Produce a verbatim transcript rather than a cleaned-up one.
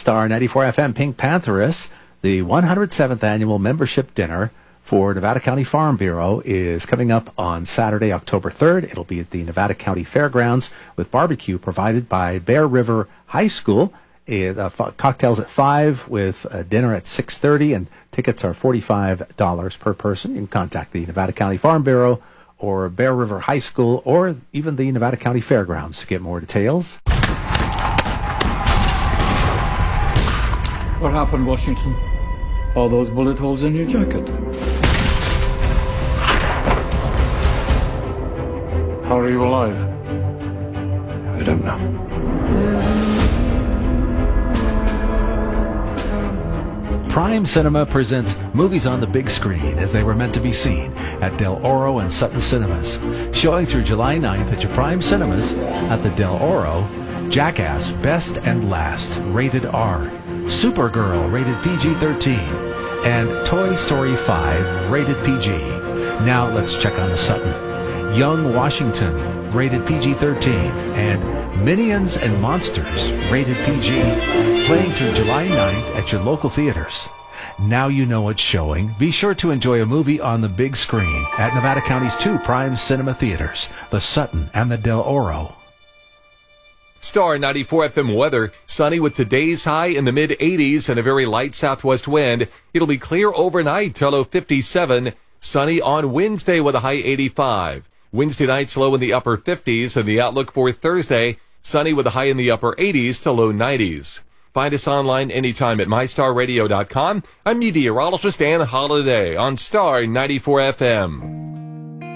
Star ninety-four F M Pink Panthers, the one hundred seventh annual membership dinner for Nevada County Farm Bureau is coming up on Saturday, October third. It'll be at the Nevada County Fairgrounds with barbecue provided by Bear River High School. It, uh, f- cocktails at five with uh, dinner at six thirty, and tickets are forty-five dollars per person. You can contact the Nevada County Farm Bureau or Bear River High School or even the Nevada County Fairgrounds to get more details. What happened, Washington? All those bullet holes in your jacket. How are you alive? I don't know. Prime Cinema presents movies on the big screen as they were meant to be seen at Del Oro and Sutton Cinemas. Showing through July ninth at your Prime Cinemas at the Del Oro, Jackass Best and Last, rated R, Supergirl, rated P G thirteen, and Toy Story five, rated P G. Now let's check on the Sutton. Young Washington, rated P G thirteen, and Minions and Monsters, rated P G, playing through July ninth at your local theaters. Now you know what's showing. Be sure to enjoy a movie on the big screen at Nevada County's two Prime Cinema theaters, the Sutton and the Del Oro. Star ninety-four F M weather, sunny with today's high in the mid eighties and a very light southwest wind. It'll be clear overnight till low fifty-seven, sunny on Wednesday with a high eighty-five. Wednesday night's low in the upper fifties, and the outlook for Thursday, sunny with a high in the upper eighties to low nineties. Find us online anytime at my star radio dot com. I'm meteorologist Ann Holiday on Star ninety-four F M.